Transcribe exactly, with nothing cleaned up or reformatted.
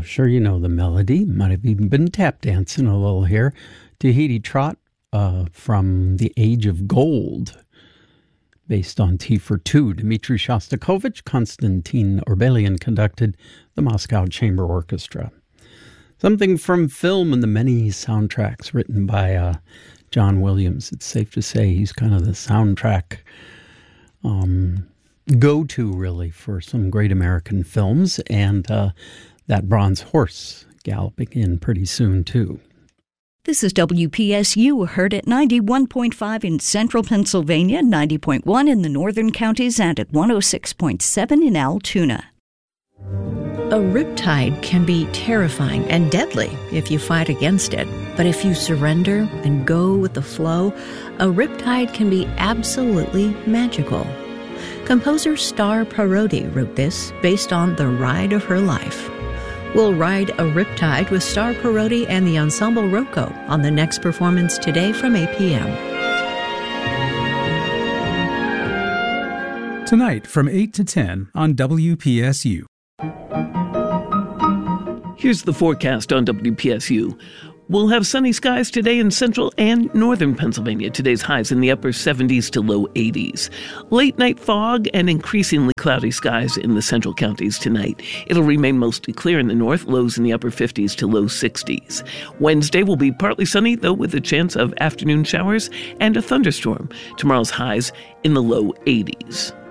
sure you know the melody. Might have even been tap dancing a little here. Tahiti Trot uh, from The Age of Gold, based on T for Two. Dmitri Shostakovich, Konstantin Orbelian conducted the Moscow Chamber Orchestra. Something from film and the many soundtracks written by uh, John Williams. It's safe to say he's kind of the soundtrack um, go-to, really, for some great American films. And uh, that bronze horse galloping in pretty soon, too. This is W P S U, heard at ninety-one point five in central Pennsylvania, ninety point one in the northern counties, and at one oh six point seven in Altoona. A riptide can be terrifying and deadly if you fight against it. But if you surrender and go with the flow, a riptide can be absolutely magical. Composer Star Parodi wrote this based on the ride of her life. We'll ride a riptide with Star Parodi and the Ensemble Rocco on the next performance today from eight p.m. Tonight from eight to ten on W P S U. Here's the forecast on W P S U. We'll have sunny skies today in central and northern Pennsylvania. Today's highs in the upper seventies to low eighties. Late night fog and increasingly cloudy skies in the central counties tonight. It'll remain mostly clear in the north, lows in the upper fifties to low sixties. Wednesday will be partly sunny, though with a chance of afternoon showers and a thunderstorm. Tomorrow's highs in the low eighties.